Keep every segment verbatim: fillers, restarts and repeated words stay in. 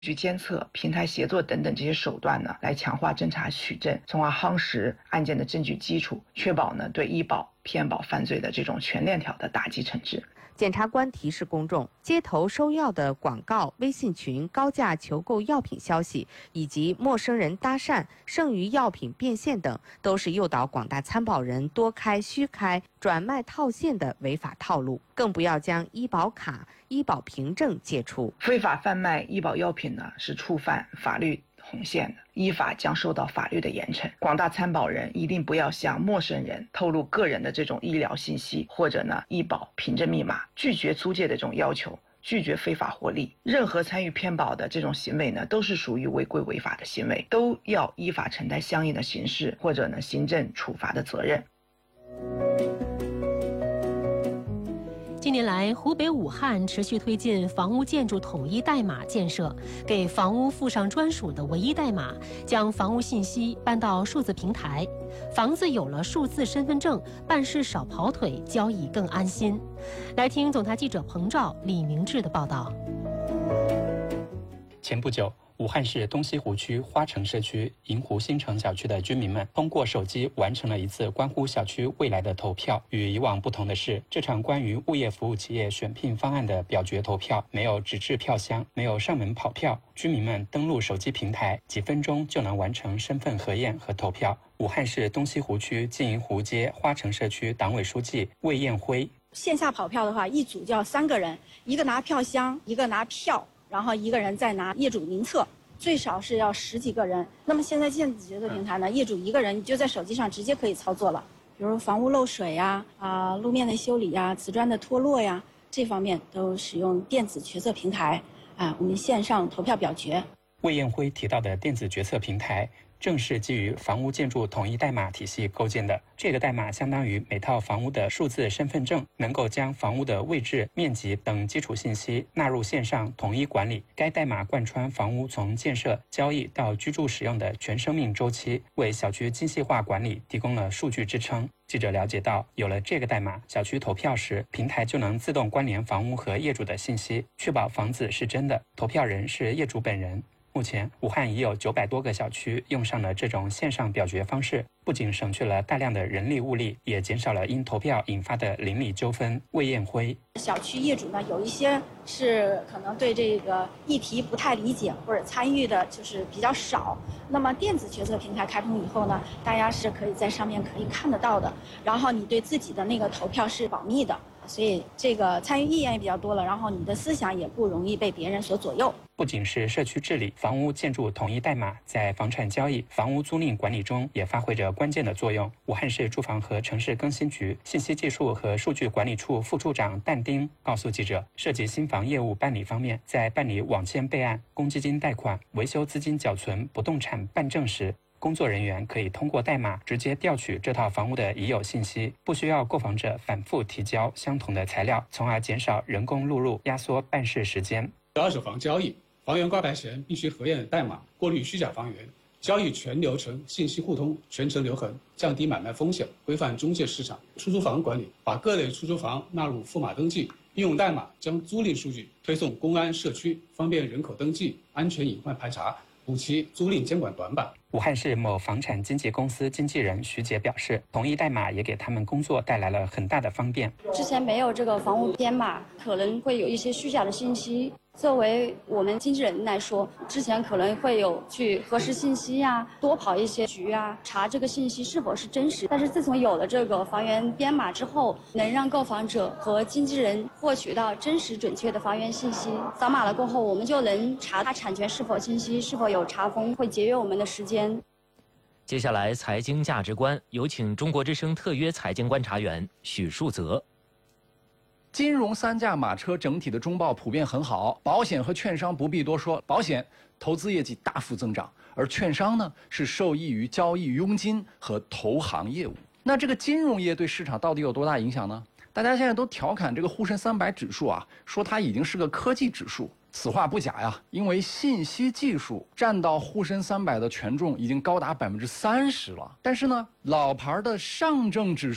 据监测、平台协作等等这些手段呢，来强化侦查取证，从而夯实案件的证据基础，确保呢对医保、骗保犯罪的这种全链条的打击惩治。 检察官提示公众，街头收药的广告、微信群、高价求购药品消息，以及陌生人搭讪、剩余药品变现等，都是诱导广大参保人多开虚开、转卖套现的违法套路。更不要将医保卡、医保凭证借出。 非法贩卖医保药品呢，是触犯法律红线的，依法将受到法律的严惩。广大参保人一定不要向陌生人透露个人的这种医疗信息，或者呢医保凭证密码，拒绝租借的这种要求，拒绝非法获利。任何参与骗保的这种行为呢，都是属于违规违法的行为，都要依法承担相应的刑事或者呢行政处罚的责任。 近年来，湖北武汉持续推进房屋建筑统一代码建设，给房屋附上专属的唯一代码，将房屋信息搬到数字平台，房子有了数字身份证，办事少跑腿，交易更安心。来听总台记者彭照、李明志的报道。 前不久，武汉市东西湖区花城社区银湖新城小区的居民们通过手机完成了一次关乎小区未来的投票。与以往不同的是，这场关于物业服务企业选聘方案的表决投票没有纸质票箱，没有上门跑票，居民们登录手机平台，几分钟就能完成身份核验和投票。武汉市东西湖区金银湖街花城社区党委书记魏艳辉： 线下跑票的话，一组就要三个人，一个拿票箱，一个拿票，然后一个人再拿业主名册，最少是要十几个人。那么现在电子决策平台呢，业主一个人就在手机上直接可以操作了，比如房屋漏水呀、啊路面的修理呀、瓷砖的脱落呀，这方面都使用电子决策平台啊，我们线上投票表决。 魏艳辉提到的电子决策平台，正是基于房屋建筑统一代码体系构建的。这个代码相当于每套房屋的数字身份证，能够将房屋的位置、面积等基础信息纳入线上统一管理。该代码贯穿房屋从建设、交易到居住使用的全生命周期，为小区精细化管理提供了数据支撑。记者了解到，有了这个代码，小区投票时，平台就能自动关联房屋和业主的信息，确保房子是真的，投票人是业主本人。目前，武汉已有九百多个小区用上了这种线上表决方式，不仅省去了大量的人力物力，也减少了因投票引发的邻里纠纷。魏艳辉： 小区业主呢，有一些是可能对这个议题不太理解，或者参与的就是比较少。那么电子决策平台开通以后呢，大家是可以在上面可以看得到的，然后你对自己的那个投票是保密的，所以这个参与意愿也比较多了，然后你的思想也不容易被别人所左右。 不仅是社区治理，房屋建筑统一代码在房产交易、房屋租赁管理中也发挥着关键的作用。武汉市住房和城市更新局信息技术和数据管理处副处长但丁告诉记者，涉及新房业务办理方面，在办理网签备案、公积金贷款、维修资金缴存、不动产办证时，工作人员可以通过代码直接调取这套房屋的已有信息，不需要购房者反复提交相同的材料，从而减少人工录入，压缩办事时间。 二手房交易，房源挂牌前必须核验代码，过滤虚假房源，交易全流程信息互通，全程留痕，降低买卖风险，规范中介市场。出租房管理，把各类出租房纳入赋码登记，应用代码将租赁数据推送公安社区，方便人口登记、安全隐患排查，补齐租赁监管短板。 武汉市某房产经纪公司经纪人徐杰表示，统一代码也给他们工作带来了很大的方便。 之前没有这个房屋编码，可能会有一些虚假的信息。作为我们经纪人来说，之前可能会有去核实信息呀、啊，多跑一些局啊，查这个信息是否是真实。但是自从有了这个房源编码之后，能让购房者和经纪人获取到真实准确的房源信息。扫码了过后，我们就能查它产权是否清晰，是否有查封，会节约我们的时间。 接下来，财经价值观，有请中国之声特约财经观察员许树泽。 金融三驾马车整体的中报普遍很好，保险和券商不必多说，保险投资业绩大幅增长，而券商呢是受益于交易佣金和投行业务。那这个金融业对市场到底有多大影响呢？大家现在都调侃这个沪深三百指数啊，说它已经是个科技指数。此话不假呀，因为信息技术占到沪深三百的权重已经高达百分之三十了。但是呢，老牌的上证指数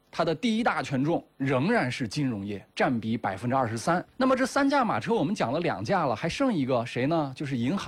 它的第一大权重仍然是金融业，占比百分之二十三。那么这三驾马车我们讲了两驾了，还剩一个谁呢？就是银行。